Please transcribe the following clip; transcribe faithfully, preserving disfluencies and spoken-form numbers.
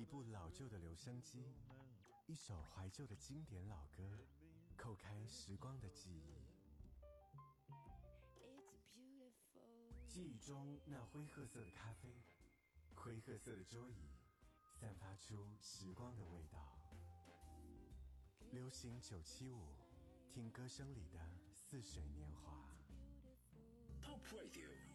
部老旧的留声机，一首怀旧的经典老歌，扣开时光的记忆。记忆中那灰褐色的咖啡，灰褐色的桌椅，散发出时光的味道。流行九七五，听歌声里的似水年华。 Pop Radio